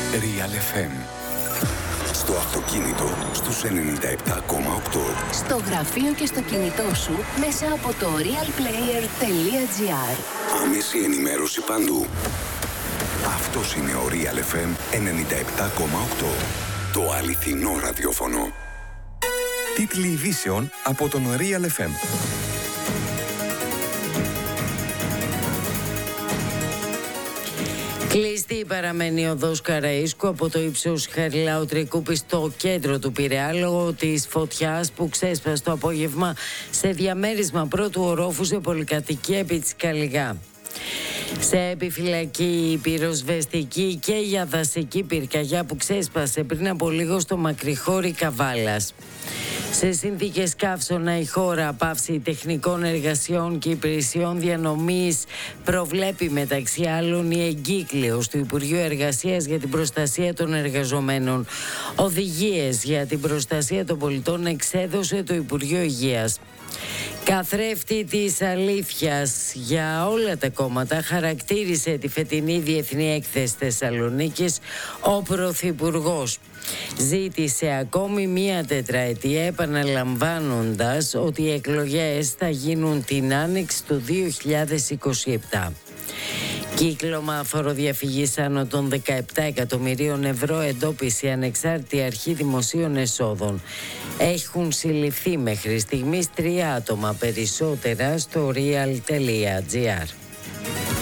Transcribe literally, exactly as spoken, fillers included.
Real εφ εμ. Στο αυτοκίνητο στους ενενήντα επτά κόμμα οκτώ. Στο γραφείο και στο κινητό σου μέσα από το realplayer.gr. Άμεση ενημέρωση παντού. Αυτός είναι ο Real εφ εμ ενενήντα επτά κόμμα οκτώ. Το αληθινό ραδιόφωνο. Τίτλοι ειδήσεων από τον Real εφ εμ. Κλειστή παραμένει η οδός Καραΐσκου από το ύψος Χαριλάου Τρικούπη στο κέντρο του Πειραιά λόγω της φωτιάς που ξέσπασε το απόγευμα σε διαμέρισμα πρώτου ορόφου σε πολυκατοικία επί της Καλιγά. Σε επιφυλακή πυροσβεστική και για δασική πυρκαγιά που ξέσπασε πριν από λίγο στο Μακρυχώρι Καβάλας. Σε συνθήκες καύσωνα η χώρα πάυση τεχνικών εργασιών και υπηρεσιών διανομής προβλέπει μεταξύ άλλων η εγκύκλειος του Υπουργείου Εργασίας για την προστασία των εργαζομένων. Οδηγίες για την προστασία των πολιτών εξέδωσε το Υπουργείο Υγείας. Καθρέφτη της αλήθειας για όλα τα κόμματα χαρακτήρισε τη φετινή Διεθνή Έκθεση Θεσσαλονίκης ο Πρωθυπουργός. Ζήτησε ακόμη μία τετραετία επαναλαμβάνοντας ότι οι εκλογές θα γίνουν την άνοιξη του δύο χιλιάδες είκοσι επτά. Κύκλωμα φοροδιαφυγής άνω των δεκαεπτά εκατομμυρίων ευρώ εντόπισε η Ανεξάρτητη Αρχή Δημοσίων Εσόδων. Έχουν συλληφθεί μέχρι στιγμής τρία άτομα, περισσότερα στο real.gr.